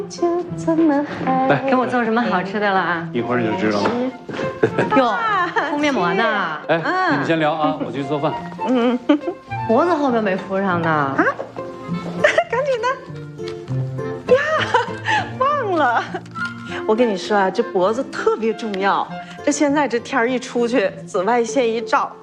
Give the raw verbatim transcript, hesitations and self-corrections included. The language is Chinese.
就这么嗨。 来， 给我做什么好吃的了啊？ 一会儿你就知道了。 哟，敷面膜呢？ 哎，你们先聊啊，我去做饭。 嗯， 脖子后面没敷上呢。啊， 赶紧的。呀，忘了。我跟你说啊，这脖子特别重要。这现在这天儿一出去，紫外线一照。